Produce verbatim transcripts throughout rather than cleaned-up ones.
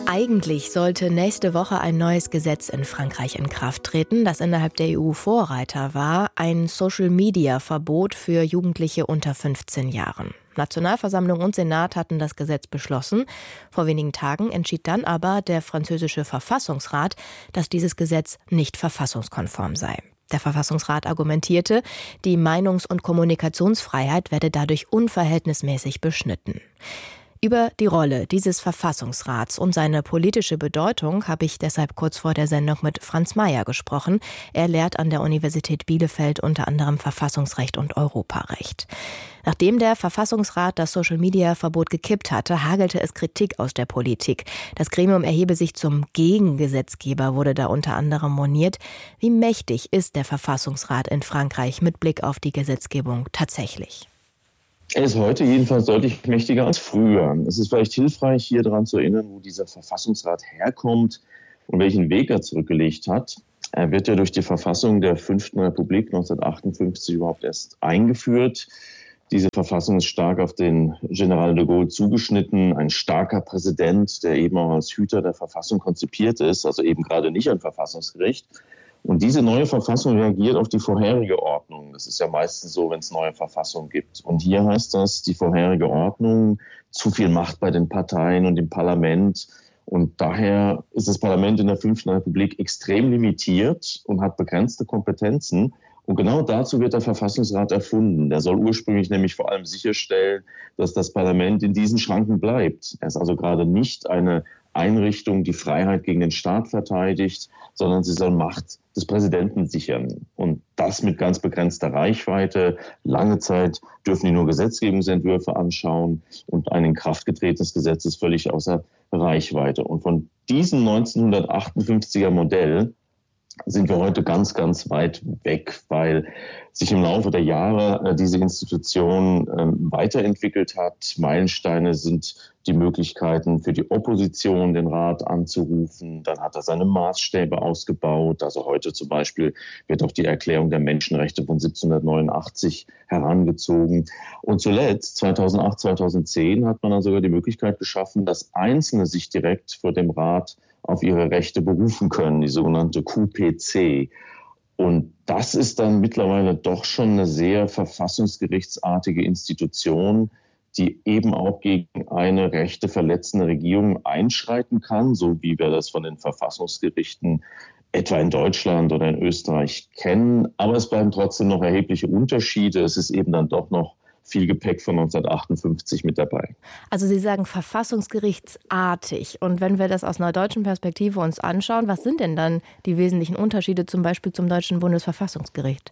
Eigentlich sollte nächste Woche ein neues Gesetz in Frankreich in Kraft treten, das innerhalb der E U Vorreiter war, ein Social-Media-Verbot für Jugendliche unter fünfzehn Jahren. Nationalversammlung und Senat hatten das Gesetz beschlossen. Vor wenigen Tagen entschied dann aber der französische Verfassungsrat, dass dieses Gesetz nicht verfassungskonform sei. Der Verfassungsrat argumentierte, die Meinungs- und Kommunikationsfreiheit werde dadurch unverhältnismäßig beschnitten. Über die Rolle dieses Verfassungsrats und seine politische Bedeutung habe ich deshalb kurz vor der Sendung mit Franz Mayer gesprochen. Er lehrt an der Universität Bielefeld unter anderem Verfassungsrecht und Europarecht. Nachdem der Verfassungsrat das Social-Media-Verbot gekippt hatte, hagelte es Kritik aus der Politik. Das Gremium erhebe sich zum Gegengesetzgeber, wurde da unter anderem moniert. Wie mächtig ist der Verfassungsrat in Frankreich mit Blick auf die Gesetzgebung tatsächlich? Er ist heute jedenfalls deutlich mächtiger als früher. Es ist vielleicht hilfreich, hier daran zu erinnern, wo dieser Verfassungsrat herkommt und welchen Weg er zurückgelegt hat. Er wird ja durch die Verfassung der fünften Republik neunzehnhundertachtundfünfzig überhaupt erst eingeführt. Diese Verfassung ist stark auf den General de Gaulle zugeschnitten, ein starker Präsident, der eben auch als Hüter der Verfassung konzipiert ist, also eben gerade nicht ein Verfassungsgericht. Und diese neue Verfassung reagiert auf die vorherige Ordnung. Das ist ja meistens so, wenn es neue Verfassungen gibt. Und hier heißt das, die vorherige Ordnung, zu viel Macht bei den Parteien und im Parlament. Und daher ist das Parlament in der fünften Republik extrem limitiert und hat begrenzte Kompetenzen. Und genau dazu wird der Verfassungsrat erfunden. Der soll ursprünglich nämlich vor allem sicherstellen, dass das Parlament in diesen Schranken bleibt. Er ist also gerade nicht eine Einrichtung, die Freiheit gegen den Staat verteidigt, sondern sie soll Macht des Präsidenten sichern. Und das mit ganz begrenzter Reichweite. Lange Zeit dürfen die nur Gesetzgebungsentwürfe anschauen und ein in Kraft getretenes Gesetz ist völlig außer Reichweite. Und von diesem neunzehnhundertachtundfünfziger Modell sind wir heute ganz, ganz weit weg, weil sich im Laufe der Jahre äh, diese Institution äh, weiterentwickelt hat. Meilensteine sind die Möglichkeiten für die Opposition, den Rat anzurufen. Dann hat er seine Maßstäbe ausgebaut. Also heute zum Beispiel wird auch die Erklärung der Menschenrechte von siebzehnhundertneunundachtzig herangezogen. Und zuletzt, zweitausendacht, zweitausendzehn, hat man dann sogar die Möglichkeit geschaffen, dass Einzelne sich direkt vor dem Rat auf ihre Rechte berufen können, die sogenannte Q P C. Und das ist dann mittlerweile doch schon eine sehr verfassungsgerichtsartige Institution, die eben auch gegen eine Rechte verletzende Regierung einschreiten kann, so wie wir das von den Verfassungsgerichten etwa in Deutschland oder in Österreich kennen. Aber es bleiben trotzdem noch erhebliche Unterschiede. Es ist eben dann doch noch viel Gepäck von neunzehnhundertachtundfünfzig mit dabei. Also Sie sagen verfassungsgerichtsartig. Und wenn wir das aus einer deutschen Perspektive uns anschauen, was sind denn dann die wesentlichen Unterschiede zum Beispiel zum deutschen Bundesverfassungsgericht?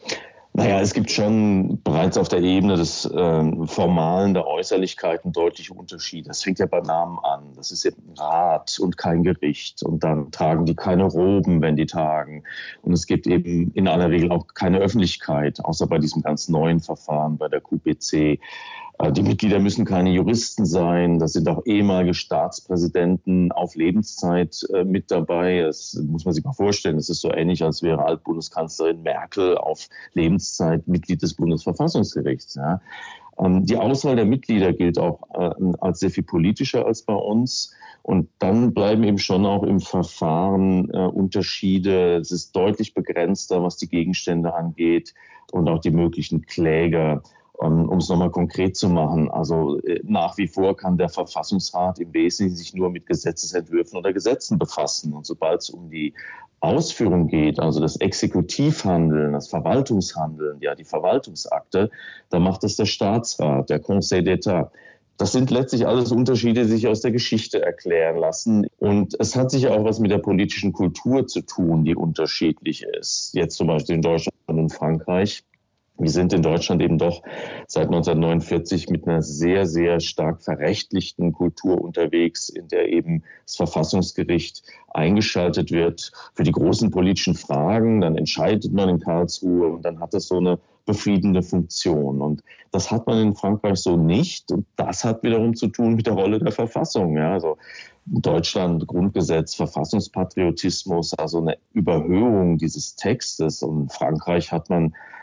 Naja, es gibt schon bereits auf der Ebene des äh, Formalen, der Äußerlichkeiten deutliche Unterschiede. Das fängt ja beim Namen an. Das ist eben ein Rat und kein Gericht. Und dann tragen die keine Roben, wenn die tagen. Und es gibt eben in aller Regel auch keine Öffentlichkeit, außer bei diesem ganz neuen Verfahren bei der Q P C. Die Mitglieder müssen keine Juristen sein. Das sind auch ehemalige Staatspräsidenten auf Lebenszeit äh, mit dabei. Das muss man sich mal vorstellen. Das ist so ähnlich, als wäre Altbundeskanzlerin Merkel auf Lebenszeit Mitglied des Bundesverfassungsgerichts. Ja. Ähm, die Auswahl der Mitglieder gilt auch äh, als sehr viel politischer als bei uns. Und dann bleiben eben schon auch im Verfahren äh, Unterschiede. Es ist deutlich begrenzter, was die Gegenstände angeht und auch die möglichen Kläger. Um es nochmal konkret zu machen, also nach wie vor kann der Verfassungsrat im Wesentlichen sich nur mit Gesetzesentwürfen oder Gesetzen befassen. Und sobald es um die Ausführung geht, also das Exekutivhandeln, das Verwaltungshandeln, ja die Verwaltungsakte, da macht es der Staatsrat, der Conseil d'État. Das sind letztlich alles Unterschiede, die sich aus der Geschichte erklären lassen. Und es hat sicher auch was mit der politischen Kultur zu tun, die unterschiedlich ist. Jetzt zum Beispiel in Deutschland und Frankreich. Wir sind in Deutschland eben doch seit neunzehnhundertneunundvierzig mit einer sehr, sehr stark verrechtlichten Kultur unterwegs, in der eben das Verfassungsgericht eingeschaltet wird für die großen politischen Fragen. Dann entscheidet man in Karlsruhe und dann hat das so eine befriedende Funktion. Und das hat man in Frankreich so nicht. Und das hat wiederum zu tun mit der Rolle der Verfassung. Ja, also Deutschland, Grundgesetz, Verfassungspatriotismus, also eine Überhöhung dieses Textes. Und in Frankreich hat man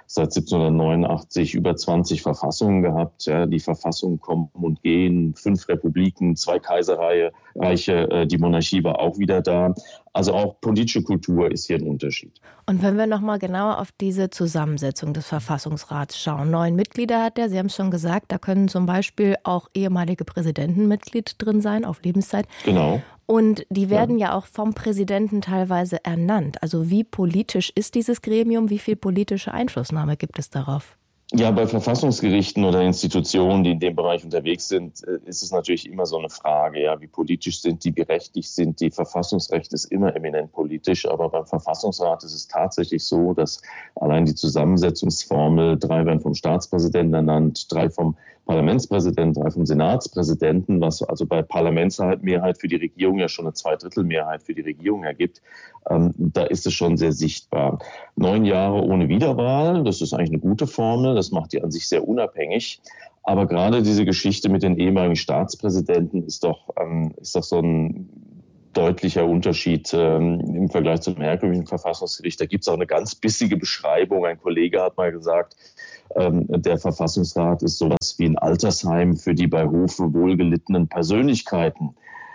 seit siebzehnhundertneunundachtzig über zwanzig Verfassungen gehabt. Ja, die Verfassungen kommen und gehen, fünf Republiken, zwei Kaiserreiche, äh, die Monarchie war auch wieder da. Also auch politische Kultur ist hier ein Unterschied. Und wenn wir nochmal genauer auf diese Zusammensetzung des Verfassungsrats schauen. Neun Mitglieder hat er, Sie haben es schon gesagt, da können zum Beispiel auch ehemalige Präsidenten Mitglied drin sein, auf Lebenszeit. Genau. Und die werden ja. ja auch vom Präsidenten teilweise ernannt. Also wie politisch ist dieses Gremium? Wie viel politische Einflussnahme gibt es darauf? Ja, bei Verfassungsgerichten oder Institutionen, die in dem Bereich unterwegs sind, ist es natürlich immer so eine Frage, ja, wie politisch sind die, wie rechtlich sind die. Verfassungsrecht ist immer eminent politisch, aber beim Verfassungsrat ist es tatsächlich so, dass allein die Zusammensetzungsformel, drei werden vom Staatspräsidenten ernannt, drei vom Parlamentspräsidenten, drei vom Senatspräsidenten, was also bei Parlamentsmehrheit für die Regierung ja schon eine Zweidrittelmehrheit für die Regierung ergibt, ähm, da ist es schon sehr sichtbar. Neun Jahre ohne Wiederwahl, das ist eigentlich eine gute Formel, das macht die an sich sehr unabhängig. Aber gerade diese Geschichte mit den ehemaligen Staatspräsidenten ist doch, ähm, ist doch so ein deutlicher Unterschied ähm, im Vergleich zum herkömmlichen Verfassungsgericht. Da gibt es auch eine ganz bissige Beschreibung. Ein Kollege hat mal gesagt, ähm, der Verfassungsrat ist sowas wie ein Altersheim für die bei Hofe wohlgelittenen Persönlichkeiten.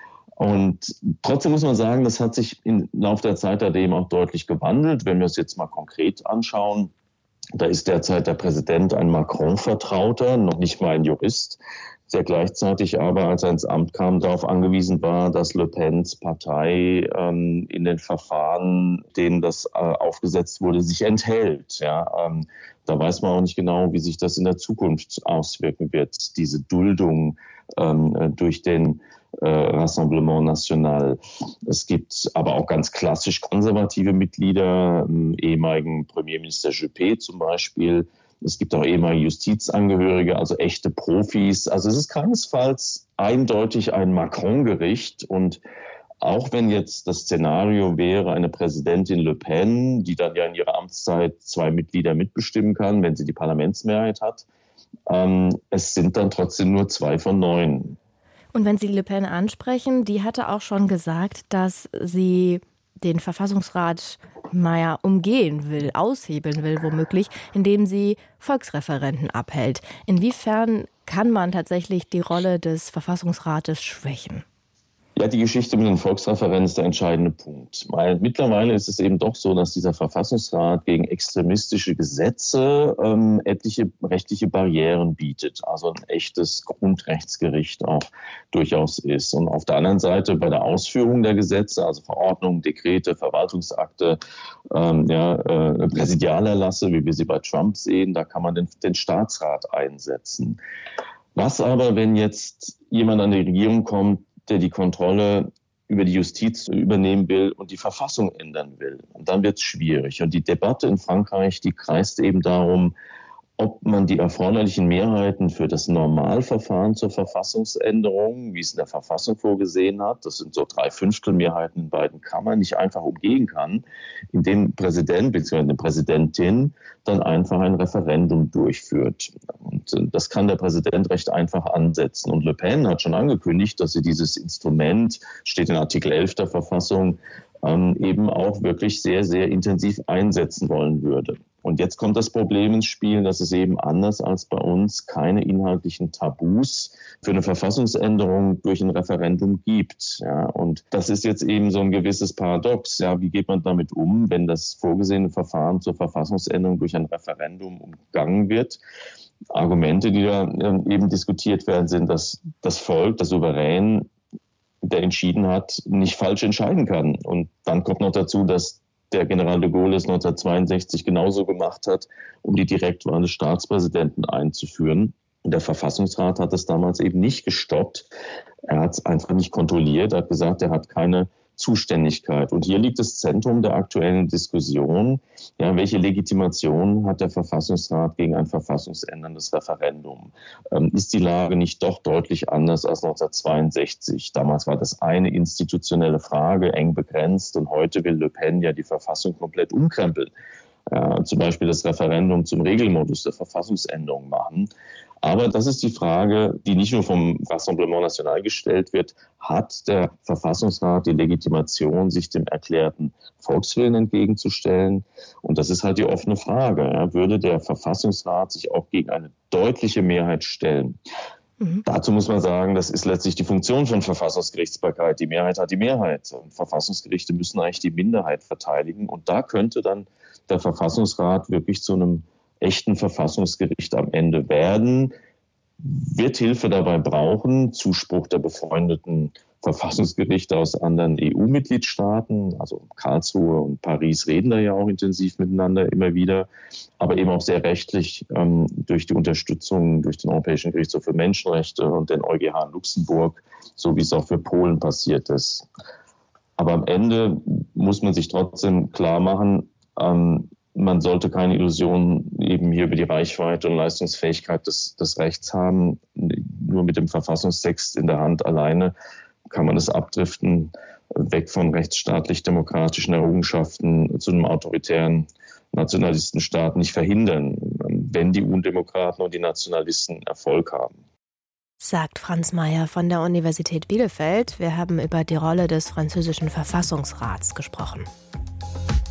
Und trotzdem muss man sagen, das hat sich im Laufe der Zeit seitdem auch deutlich gewandelt. Wenn wir es jetzt mal konkret anschauen, da ist derzeit der Präsident ein Macron-Vertrauter, noch nicht mal ein Jurist, der gleichzeitig aber, als er ins Amt kam, darauf angewiesen war, dass Le Pens Partei ähm, in den Verfahren, denen das äh, aufgesetzt wurde, sich enthält. Ja, ähm, da weiß man auch nicht genau, wie sich das in der Zukunft auswirken wird, diese Duldung ähm, durch den äh, Rassemblement National. Es gibt aber auch ganz klassisch konservative Mitglieder, ähm, ehemaligen Premierminister Juppé zum Beispiel. Es gibt auch ehemalige Justizangehörige, also echte Profis. Also es ist keinesfalls eindeutig ein Macron-Gericht. Und auch wenn jetzt das Szenario wäre, eine Präsidentin Le Pen, die dann ja in ihrer Amtszeit zwei Mitglieder mitbestimmen kann, wenn sie die Parlamentsmehrheit hat, ähm, es sind dann trotzdem nur zwei von neun. Und wenn Sie Le Pen ansprechen, die hatte auch schon gesagt, dass sie den Verfassungsrat naja, umgehen will, aushebeln will womöglich, indem sie Volksreferenden abhält. Inwiefern kann man tatsächlich die Rolle des Verfassungsrates schwächen? Ja, die Geschichte mit den Volksreferenden ist der entscheidende Punkt. Weil mittlerweile ist es eben doch so, dass dieser Verfassungsrat gegen extremistische Gesetze ähm, etliche rechtliche Barrieren bietet. Also ein echtes Grundrechtsgericht auch durchaus ist. Und auf der anderen Seite bei der Ausführung der Gesetze, also Verordnungen, Dekrete, Verwaltungsakte, ähm, ja, äh, Präsidialerlasse, wie wir sie bei Trump sehen, da kann man den, den Staatsrat einsetzen. Was aber, wenn jetzt jemand an die Regierung kommt, der die Kontrolle über die Justiz übernehmen will und die Verfassung ändern will? Und dann wird es schwierig. Und die Debatte in Frankreich, die kreist eben darum, ob man die erforderlichen Mehrheiten für das Normalverfahren zur Verfassungsänderung, wie es in der Verfassung vorgesehen hat, das sind so Dreiviertelmehrheiten in beiden Kammern, nicht einfach umgehen kann, indem Präsident bzw. Präsidentin dann einfach ein Referendum durchführt. Und das kann der Präsident recht einfach ansetzen. Und Le Pen hat schon angekündigt, dass sie dieses Instrument, steht in Artikel elf der Verfassung, ähm, eben auch wirklich sehr, sehr intensiv einsetzen wollen würde. Und jetzt kommt das Problem ins Spiel, dass es eben anders als bei uns keine inhaltlichen Tabus für eine Verfassungsänderung durch ein Referendum gibt. Ja, und das ist jetzt eben so ein gewisses Paradox. Ja, wie geht man damit um, wenn das vorgesehene Verfahren zur Verfassungsänderung durch ein Referendum umgangen wird? Argumente, die da eben diskutiert werden, sind, dass das Volk, der Souverän, der entschieden hat, nicht falsch entscheiden kann. Und dann kommt noch dazu, dass der General de Gaulle es neunzehnhundertzweiundsechzig genauso gemacht hat, um die Direktwahl des Staatspräsidenten einzuführen. Und der Verfassungsrat hat es damals eben nicht gestoppt. Er hat es einfach nicht kontrolliert, er hat gesagt, er hat keine Zuständigkeit. Und hier liegt das Zentrum der aktuellen Diskussion. Ja, welche Legitimation hat der Verfassungsrat gegen ein verfassungsänderndes Referendum? Ähm, ist die Lage nicht doch deutlich anders als neunzehnhundertzweiundsechzig? Damals war das eine institutionelle Frage, eng begrenzt, und heute will Le Pen ja die Verfassung komplett umkrempeln. Ja, zum Beispiel das Referendum zum Regelmodus der Verfassungsänderung machen. Aber das ist die Frage, die nicht nur vom Rassemblement National gestellt wird. Hat der Verfassungsrat die Legitimation, sich dem erklärten Volkswillen entgegenzustellen? Und das ist halt die offene Frage. Ja. Würde der Verfassungsrat sich auch gegen eine deutliche Mehrheit stellen? Mhm. Dazu muss man sagen, das ist letztlich die Funktion von Verfassungsgerichtsbarkeit. Die Mehrheit hat die Mehrheit. Und Verfassungsgerichte müssen eigentlich die Minderheit verteidigen. Und da könnte dann der Verfassungsrat wirklich zu einem echten Verfassungsgericht am Ende werden, wird Hilfe dabei brauchen, Zuspruch der befreundeten Verfassungsgerichte aus anderen E U-Mitgliedstaaten, also Karlsruhe und Paris reden da ja auch intensiv miteinander immer wieder, aber eben auch sehr rechtlich ähm, durch die Unterstützung durch den Europäischen Gerichtshof für Menschenrechte und den EuGH in Luxemburg, so wie es auch für Polen passiert ist. Aber am Ende muss man sich trotzdem klar machen, ähm, man sollte keine Illusionen eben hier über die Reichweite und Leistungsfähigkeit des, des Rechts haben. Nur mit dem Verfassungstext in der Hand alleine kann man es abdriften, weg von rechtsstaatlich-demokratischen Errungenschaften zu einem autoritären Nationalistenstaat nicht verhindern, wenn die Undemokraten und die Nationalisten Erfolg haben. Sagt Franz Mayer von der Universität Bielefeld. Wir haben über die Rolle des französischen Verfassungsrats gesprochen.